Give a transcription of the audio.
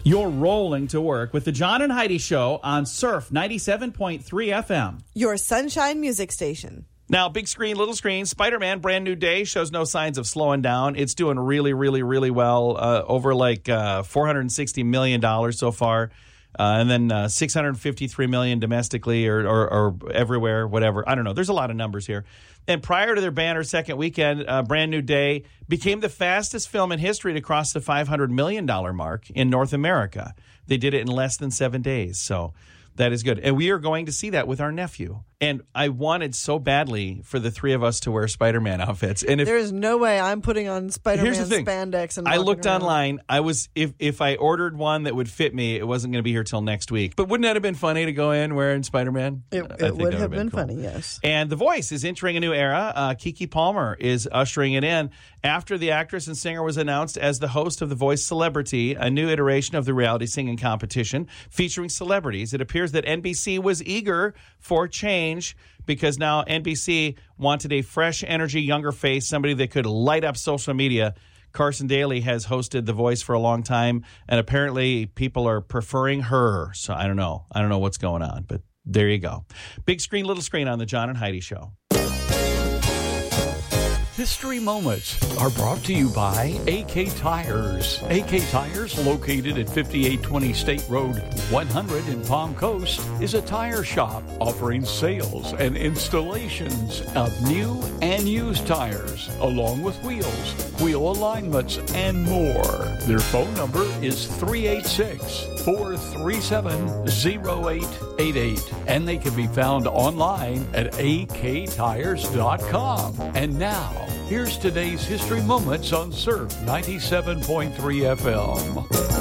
You're rolling to work with the John and Heidi Show on Surf 97.3 FM. Your Sunshine Music Station. Now, big screen, little screen, Spider-Man, Brand New Day, shows no signs of slowing down. It's doing really, really, really well, over like $460 million so far. And then $653 million domestically or everywhere, whatever. I don't know. There's a lot of numbers here. And prior to their banner second weekend, Brand New Day became the fastest film in history to cross the $500 million mark in North America. They did it in less than 7 days. So that is good. And we are going to see that with our nephew. And I wanted so badly for the three of us to wear Spider-Man outfits. And there is no way I'm putting on Spider-Man spandex. And I looked online. If I ordered one that would fit me, it wasn't going to be here till next week. But wouldn't that have been funny to go in wearing Spider-Man? It would have been cool. Funny, yes. And The Voice is entering a new era. Keke Palmer is ushering it in after the actress and singer was announced as the host of The Voice Celebrity, a new iteration of the reality singing competition featuring celebrities. It appears that NBC was eager for change because now NBC wanted a fresh energy, younger face, somebody that could light up social media. Carson Daly has hosted The Voice for a long time, and apparently people are preferring her. So I don't know. I don't know what's going on, but there you go. Big screen, little screen on the John and Heidi Show. History Moments are brought to you by AK Tires. AK Tires, located at 5820 State Road 100 in Palm Coast, is a tire shop offering sales and installations of new and used tires, along with wheels, wheel alignments, and more. Their phone number is 386-437-0888, and they can be found online at aktires.com. And now, here's today's History Moments on Surf 97.3 FM.